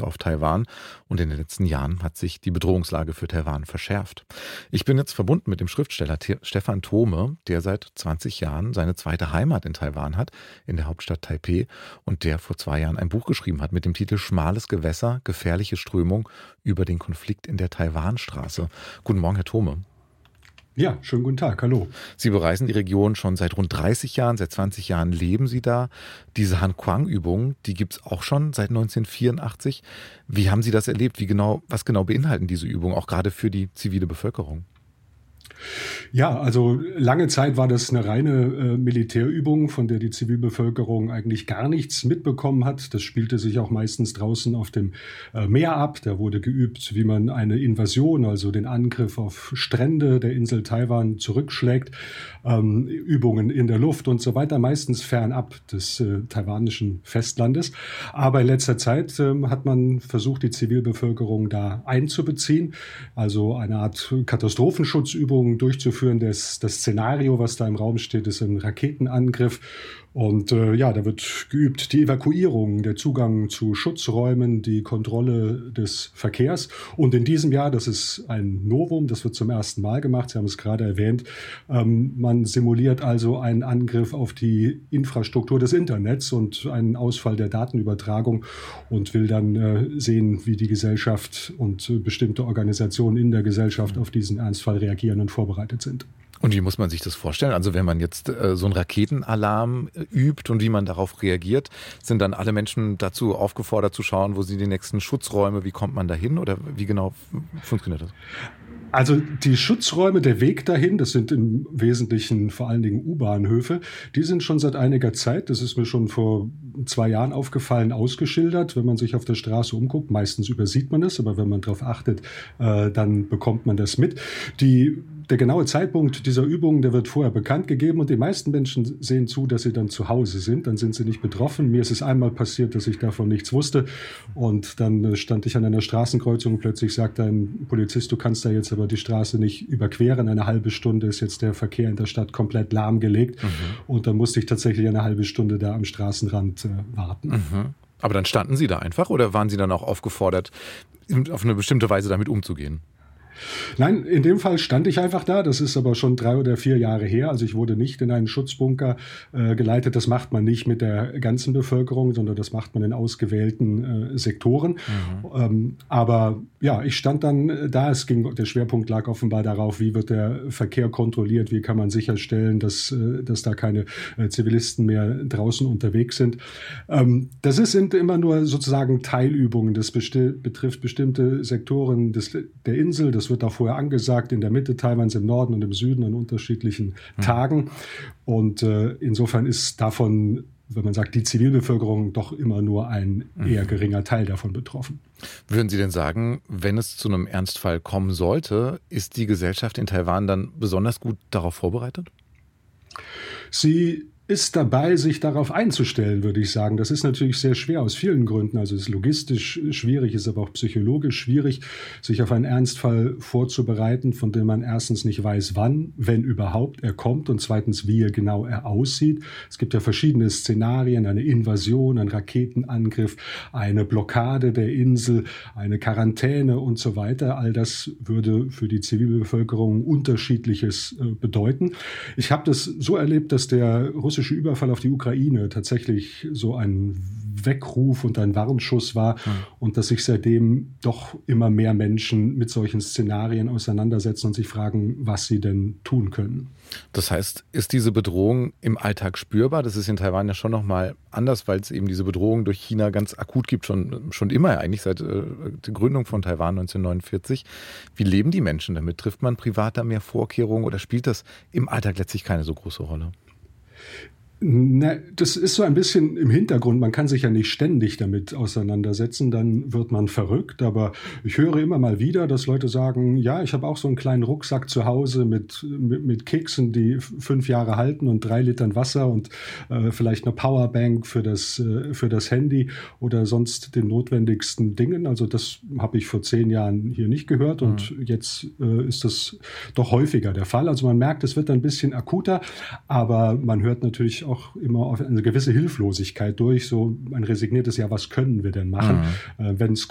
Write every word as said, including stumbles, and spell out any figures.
Kriege auf Taiwan und in den letzten Jahren hat sich die Bedrohungslage für Taiwan verschärft. Ich bin jetzt verbunden mit dem Schriftsteller Stefan Thome, der seit zwanzig Jahren seine zweite Heimat in Taiwan hat, in der Hauptstadt Taipeh, und der vor zwei Jahren ein Buch geschrieben hat mit dem Titel Schmales Gewässer, gefährliche Strömung über den Konflikt in der Taiwanstraße. Guten Morgen, Herr Thome. Ja, schönen guten Tag, hallo. Sie bereisen die Region schon seit rund dreißig Jahren, seit zwanzig Jahren leben Sie da. Diese Han-Kuang-Übung, die gibt es auch schon seit neunzehnhundertvierundachtzig. Wie haben Sie das erlebt? Wie genau, was genau beinhalten diese Übungen, auch gerade für die zivile Bevölkerung? Ja, also lange Zeit war das eine reine äh, Militärübung, von der die Zivilbevölkerung eigentlich gar nichts mitbekommen hat. Das spielte sich auch meistens draußen auf dem äh, Meer ab. Da wurde geübt, wie man eine Invasion, also den Angriff auf Strände der Insel Taiwan zurückschlägt. Ähm, Übungen in der Luft und so weiter, meistens fernab des äh, taiwanischen Festlandes. Aber in letzter Zeit äh, hat man versucht, die Zivilbevölkerung da einzubeziehen. Also eine Art Katastrophenschutzübung durchzuführen. Das, das Szenario, was da im Raum steht, ist ein Raketenangriff. Und äh, ja, da wird geübt die Evakuierung, der Zugang zu Schutzräumen, die Kontrolle des Verkehrs. Und in diesem Jahr, das ist ein Novum, das wird zum ersten Mal gemacht, Sie haben es gerade erwähnt, ähm, man simuliert also einen Angriff auf die Infrastruktur des Internets und einen Ausfall der Datenübertragung und will dann äh, sehen, wie die Gesellschaft und äh, bestimmte Organisationen in der Gesellschaft auf diesen Ernstfall reagieren und vorbereitet sind. Und wie muss man sich das vorstellen? Also wenn man jetzt äh, so einen Raketenalarm äh, übt und wie man darauf reagiert, sind dann alle Menschen dazu aufgefordert zu schauen, wo sind die nächsten Schutzräume, wie kommt man da hin oder wie genau funktioniert das? Also die Schutzräume, der Weg dahin, das sind im Wesentlichen vor allen Dingen U-Bahnhöfe, die sind schon seit einiger Zeit, das ist mir schon vor zwei Jahren aufgefallen, ausgeschildert. Wenn man sich auf der Straße umguckt, meistens übersieht man es, aber wenn man darauf achtet, äh, dann bekommt man das mit. Die Der genaue Zeitpunkt dieser Übung, der wird vorher bekannt gegeben und die meisten Menschen sehen zu, dass sie dann zu Hause sind. Dann sind sie nicht betroffen. Mir ist es einmal passiert, dass ich davon nichts wusste und dann stand ich an einer Straßenkreuzung und plötzlich sagte ein Polizist, du kannst da jetzt aber die Straße nicht überqueren. Eine halbe Stunde ist jetzt der Verkehr in der Stadt komplett lahmgelegt. Mhm. Und dann musste ich tatsächlich eine halbe Stunde da am Straßenrand äh, warten. Mhm. Aber dann standen Sie da einfach oder waren Sie dann auch aufgefordert, auf eine bestimmte Weise damit umzugehen? Nein, in dem Fall stand ich einfach da. Das ist aber schon drei oder vier Jahre her. Also ich wurde nicht in einen Schutzbunker äh, geleitet. Das macht man nicht mit der ganzen Bevölkerung, sondern das macht man in ausgewählten äh, Sektoren. Mhm. Ähm, aber ja, ich stand dann da. Es ging, der Schwerpunkt lag offenbar darauf, wie wird der Verkehr kontrolliert, wie kann man sicherstellen, dass, äh, dass da keine äh, Zivilisten mehr draußen unterwegs sind. Ähm, das ist, sind immer nur sozusagen Teilübungen. Das besti- betrifft bestimmte Sektoren des, der Insel. Das wird auch vorher angesagt, in der Mitte Taiwans, im Norden und im Süden an unterschiedlichen mhm. Tagen. Und äh, insofern ist davon, wenn man sagt, die Zivilbevölkerung doch immer nur ein mhm. eher geringer Teil davon betroffen. Würden Sie denn sagen, wenn es zu einem Ernstfall kommen sollte, ist die Gesellschaft in Taiwan dann besonders gut darauf vorbereitet? Sie ist dabei, sich darauf einzustellen, würde ich sagen. Das ist natürlich sehr schwer aus vielen Gründen. Also es ist logistisch schwierig, ist aber auch psychologisch schwierig, sich auf einen Ernstfall vorzubereiten, von dem man erstens nicht weiß, wann, wenn überhaupt er kommt und zweitens, wie er genau er aussieht. Es gibt ja verschiedene Szenarien, eine Invasion, ein Raketenangriff, eine Blockade der Insel, eine Quarantäne und so weiter. All das würde für die Zivilbevölkerung Unterschiedliches äh, bedeuten. Ich habe das so erlebt, dass der russische Überfall auf die Ukraine tatsächlich so ein Weckruf und ein Warnschuss war mhm. und dass sich seitdem doch immer mehr Menschen mit solchen Szenarien auseinandersetzen und sich fragen, was sie denn tun können. Das heißt, ist diese Bedrohung im Alltag spürbar? Das ist in Taiwan ja schon nochmal anders, weil es eben diese Bedrohung durch China ganz akut gibt, schon, schon immer eigentlich, seit äh, der Gründung von Taiwan neunzehnhundertneunundvierzig. Wie leben die Menschen damit? Trifft man privat da mehr Vorkehrungen oder spielt das im Alltag letztlich keine so große Rolle? Na, das ist so ein bisschen im Hintergrund. Man kann sich ja nicht ständig damit auseinandersetzen, dann wird man verrückt. Aber ich höre immer mal wieder, dass Leute sagen, ja, ich habe auch so einen kleinen Rucksack zu Hause mit, mit, mit Keksen, die fünf Jahre halten und drei Litern Wasser und äh, vielleicht eine Powerbank für das, äh, für das Handy oder sonst den notwendigsten Dingen. Also das habe ich vor zehn Jahren hier nicht gehört und mhm. jetzt äh, ist das doch häufiger der Fall. Also man merkt, es wird ein bisschen akuter, aber man hört natürlich auch auch immer auf eine gewisse Hilflosigkeit durch, so ein resigniertes, ja, was können wir denn machen, mhm. äh, wenn es